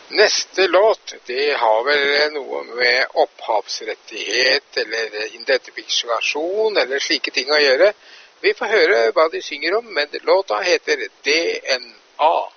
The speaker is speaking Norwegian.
Neste låt, det har vel noe med opphavsrettighet eller identifikasjon eller slike ting å gjøre. Vi får høre hva de synger om, men låta heter DNA.